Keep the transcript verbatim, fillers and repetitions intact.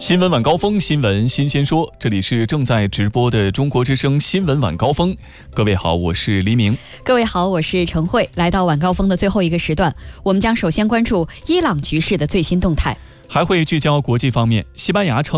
新闻晚高峰，新闻新鲜说，这里是正在直播的中国之声新闻晚高峰。各位好，我是黎明。 各位好，我是陈慧。来到晚高峰的最后一个时段，我们将首先关注伊朗局势的最新动态， 还会聚焦国际方面。西班牙称